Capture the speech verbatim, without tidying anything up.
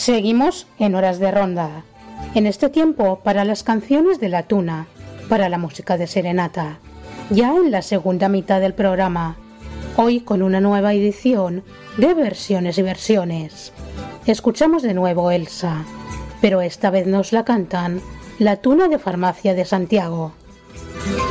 Seguimos en Horas de Ronda. En este tiempo para las canciones de la Tuna, para la música de serenata. Ya en la segunda mitad del programa. Hoy con una nueva edición de versiones y versiones. Escuchamos de nuevo Elsa, pero esta vez nos la cantan la Tuna de Farmacia de Santiago.